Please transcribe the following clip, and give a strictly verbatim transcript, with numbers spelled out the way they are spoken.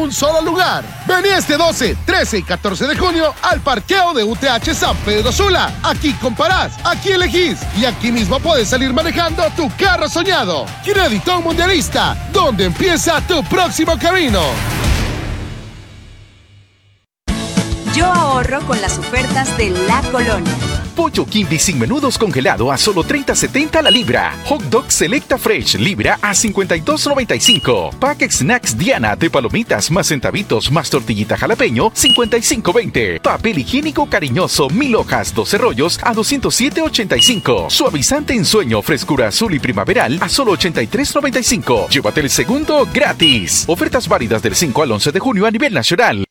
un solo lugar. Vení este doce, trece y catorce de junio al parqueo de U T H San Pedro Sula. Aquí comparás, aquí elegís y aquí mismo puedes salir manejando tu carro soñado. Crédito Mundialista, donde empieza tu próximo camino. Yo ahorro con las ofertas de La Colonia. Pollo Kimby sin menudos congelado a solo treinta setenta la libra. Hot Dog Selecta Fresh libra a cincuenta y dos noventa y cinco. Pack Snacks Diana de palomitas más centavitos más tortillita jalapeño cincuenta y cinco veinte. Papel higiénico cariñoso mil hojas doce rollos a doscientos siete ochenta y cinco. Suavizante en sueño frescura azul y primaveral a solo ochenta y tres noventa y cinco. Llévate el segundo gratis. Ofertas válidas del cinco al once de junio a nivel nacional.